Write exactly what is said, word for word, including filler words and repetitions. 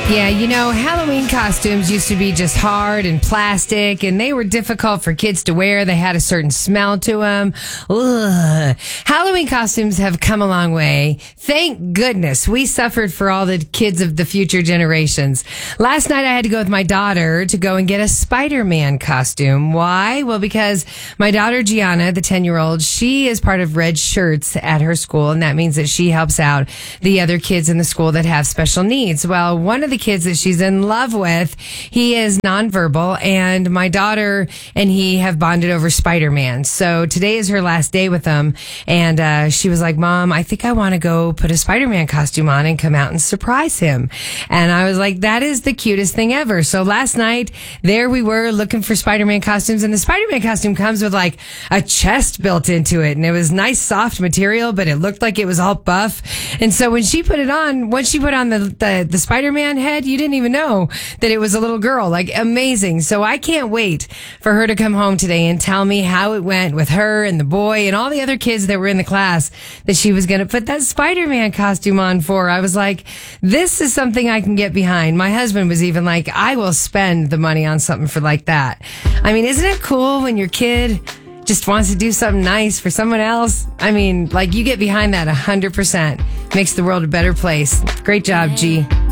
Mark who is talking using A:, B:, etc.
A: Yeah, you know, Halloween costumes used to be just hard and plastic, and they were difficult for kids to wear. They had a certain smell to them. Ugh. Halloween costumes have come a long way. Thank goodness. We suffered for all the kids of the future generations. Last night I had to go with my daughter to go and get a Spider-Man costume. Why? Well, because my daughter Gianna, the ten-year-old, she is part of Red Shirts at her school, and that means that she helps out the other kids in the school that have special needs. Well, one of the kids that she's in love with, he is nonverbal, and my daughter and he have bonded over Spider-Man. So today is her last day with him, and uh, she was like, Mom, I think I want to go put a Spider-Man costume on and come out and surprise him. And I was like, that is the cutest thing ever. So last night, there we were looking for Spider-Man costumes, and the Spider-Man costume comes with like a chest built into it, and it was nice soft material, but it looked like it was all buff. And so when she put it on, once she put on the, the, the Spider-Man head, you didn't even know that it was a little girl. Like, amazing. So I can't wait for her to come home today and tell me how it went with her and the boy and all the other kids that were in the class that she was going to put that Spider-Man costume on for. I was like, this is something I can get behind. My husband was even like, I will spend the money on something for like that. I mean, isn't it cool when your kid just wants to do something nice for someone else? I mean, like, you get behind that one hundred percent. Makes the world a better place. Great job, G.